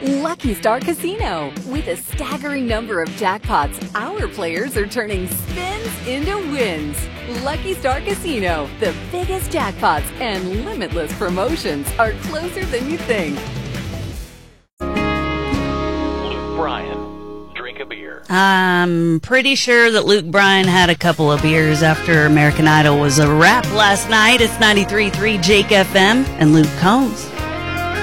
Lucky Star Casino. With a staggering number of jackpots, our players are turning spins into wins. Lucky Star Casino, the biggest jackpots and limitless promotions are closer than you think. Luke Bryan, drink a beer. I'm pretty sure that Luke Bryan had a couple of beers after American Idol was a wrap last night. It's 93.3 Jake FM and Luke Combs.